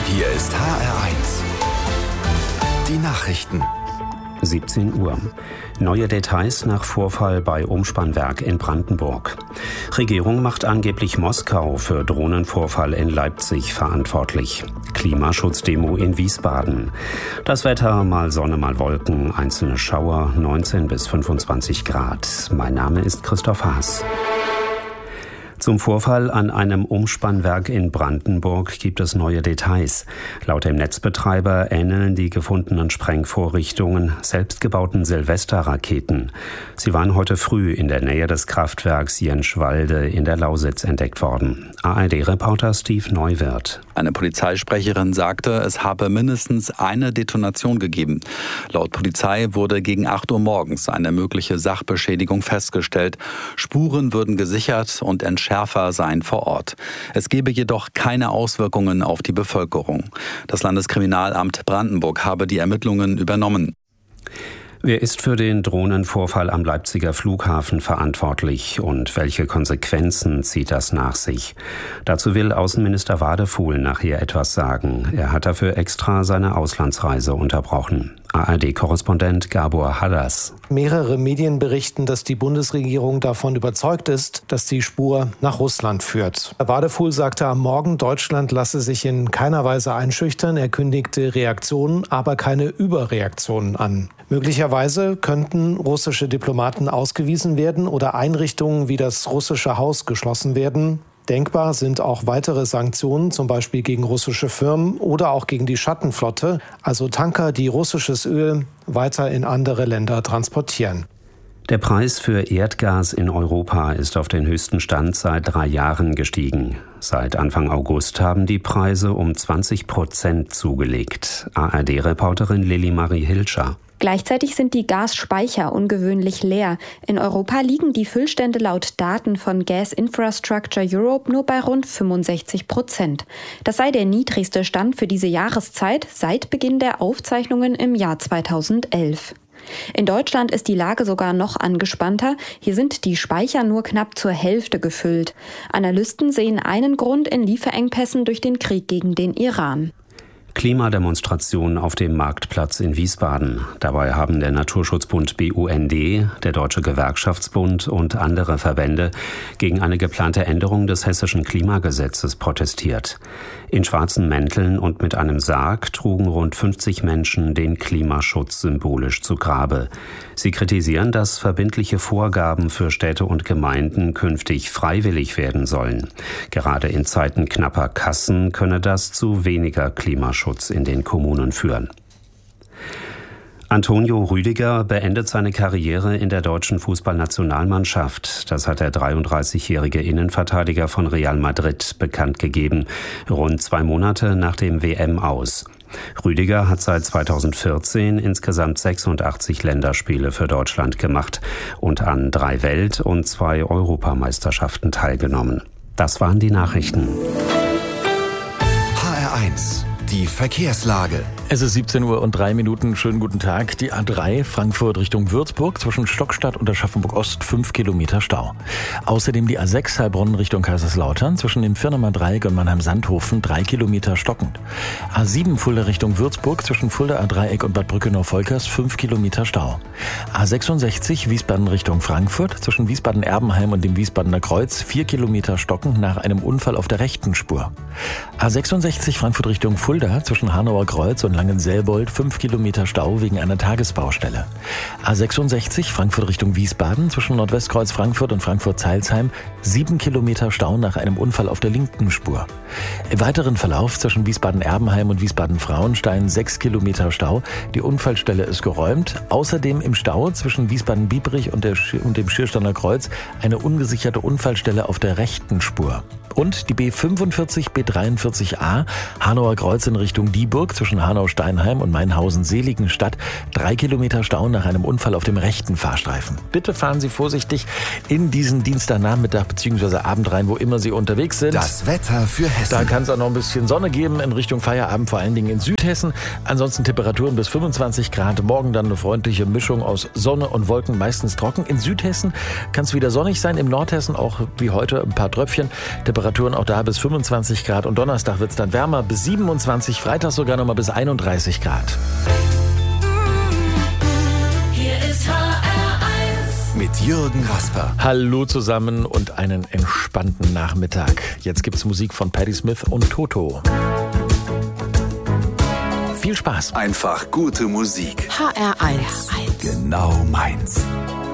Hier ist HR1. Die Nachrichten. 17 Uhr. Neue Details nach Vorfall bei Umspannwerk in Brandenburg. Regierung macht angeblich Moskau für Drohnenvorfall in Leipzig verantwortlich. Klimaschutzdemo in Wiesbaden. Das Wetter, mal Sonne, mal Wolken, einzelne Schauer, 19 bis 25 Grad. Mein Name ist Christoph Haas. Zum Vorfall an einem Umspannwerk in Brandenburg gibt es neue Details. Laut dem Netzbetreiber ähneln die gefundenen Sprengvorrichtungen selbstgebauten Silvesterraketen. Sie waren heute früh in der Nähe des Kraftwerks Jenschwalde in der Lausitz entdeckt worden. ARD-Reporter Steve Neuwirth. Eine Polizeisprecherin sagte, es habe mindestens eine Detonation gegeben. Laut Polizei wurde gegen 8 Uhr morgens eine mögliche Sachbeschädigung festgestellt. Spuren würden gesichert und Schärfer seien vor Ort. Es gebe jedoch keine Auswirkungen auf die Bevölkerung. Das Landeskriminalamt Brandenburg habe die Ermittlungen übernommen. Wer ist für den Drohnenvorfall am Leipziger Flughafen verantwortlich und welche Konsequenzen zieht das nach sich? Dazu will Außenminister Wadefuhl nachher etwas sagen. Er hat dafür extra seine Auslandsreise unterbrochen. ARD-Korrespondent Gabor Hadders. Mehrere Medien berichten, dass die Bundesregierung davon überzeugt ist, dass die Spur nach Russland führt. Wadefuhl sagte am Morgen, Deutschland lasse sich in keiner Weise einschüchtern. Er kündigte Reaktionen, aber keine Überreaktionen an. Möglicherweise könnten russische Diplomaten ausgewiesen werden oder Einrichtungen wie das russische Haus geschlossen werden. Denkbar sind auch weitere Sanktionen, zum Beispiel gegen russische Firmen oder auch gegen die Schattenflotte, also Tanker, die russisches Öl weiter in andere Länder transportieren. Der Preis für Erdgas in Europa ist auf den höchsten Stand seit 3 Jahren gestiegen. Seit Anfang August haben die Preise um 20% zugelegt. ARD-Reporterin Lili-Marie Hilscher. Gleichzeitig sind die Gasspeicher ungewöhnlich leer. In Europa liegen die Füllstände laut Daten von Gas Infrastructure Europe nur bei rund 65%. Das sei der niedrigste Stand für diese Jahreszeit seit Beginn der Aufzeichnungen im Jahr 2011. In Deutschland ist die Lage sogar noch angespannter. Hier sind die Speicher nur knapp zur Hälfte gefüllt. Analysten sehen einen Grund in Lieferengpässen durch den Krieg gegen den Iran. Klimademonstration auf dem Marktplatz in Wiesbaden. Dabei haben der Naturschutzbund BUND, der Deutsche Gewerkschaftsbund und andere Verbände gegen eine geplante Änderung des hessischen Klimagesetzes protestiert. In schwarzen Mänteln und mit einem Sarg trugen rund 50 Menschen den Klimaschutz symbolisch zu Grabe. Sie kritisieren, dass verbindliche Vorgaben für Städte und Gemeinden künftig freiwillig werden sollen. Gerade in Zeiten knapper Kassen könne das zu weniger Klimaschutz in den Kommunen führen. Antonio Rüdiger beendet seine Karriere in der deutschen Fußballnationalmannschaft. Das hat der 33-jährige Innenverteidiger von Real Madrid bekannt gegeben, rund 2 Monate nach dem WM-Aus. Rüdiger hat seit 2014 insgesamt 86 Länderspiele für Deutschland gemacht und an 3 Welt- und 2 Europameisterschaften teilgenommen. Das waren die Nachrichten. HR1. Die Verkehrslage. Es ist 17 Uhr und 3 Minuten. Schönen guten Tag. Die A3 Frankfurt Richtung Würzburg zwischen Stockstadt und Aschaffenburg-Ost 5 Kilometer Stau. Außerdem die A6 Heilbronn Richtung Kaiserslautern zwischen dem Firnemer Dreieck und Mannheim-Sandhofen 3 Kilometer stockend. A7 Fulda Richtung Würzburg zwischen Fulda A-Dreieck und Bad Brückenau-Volkers 5 Kilometer Stau. A66 Wiesbaden Richtung Frankfurt zwischen Wiesbaden-Erbenheim und dem Wiesbadener Kreuz 4 Kilometer stockend nach einem Unfall auf der rechten Spur. A66 Frankfurt Richtung Fulda zwischen Hanauer Kreuz und Langenselbold 5 Kilometer Stau wegen einer Tagesbaustelle. A66 Frankfurt Richtung Wiesbaden zwischen Nordwestkreuz Frankfurt und Frankfurt-Zeilsheim 7 Kilometer Stau nach einem Unfall auf der linken Spur. Im weiteren Verlauf zwischen Wiesbaden-Erbenheim und Wiesbaden-Frauenstein 6 Kilometer Stau. Die Unfallstelle ist geräumt. Außerdem im Stau zwischen Wiesbaden-Biebrich und dem Schiersteiner Kreuz eine ungesicherte Unfallstelle auf der rechten Spur. Und die B45, B43a Hanauer Kreuz in Richtung Dieburg zwischen Hanau Steinheim und Mainhausen-Seligenstadt 3 Kilometer Stau nach einem Unfall auf dem rechten Fahrstreifen. Bitte fahren Sie vorsichtig in diesen Dienstagnachmittag bzw. Abend rein, wo immer Sie unterwegs sind. Das Wetter für Hessen. Da kann es auch noch ein bisschen Sonne geben in Richtung Feierabend, vor allen Dingen in Südhessen. Ansonsten Temperaturen bis 25 Grad. Morgen dann eine freundliche Mischung aus Sonne und Wolken, meistens trocken. In Südhessen kann es wieder sonnig sein. Im Nordhessen auch wie heute ein paar Tröpfchen. Temperaturen auch da bis 25 Grad. Und Donnerstag wird es dann wärmer bis 27, Freitag sogar noch mal bis 31 Grad. Hier ist HR1 mit Jürgen Rasper. Hallo zusammen und einen entspannten Nachmittag. Jetzt gibt's Musik von Patti Smith und Toto. Viel Spaß. Einfach gute Musik. HR1 Genau meins.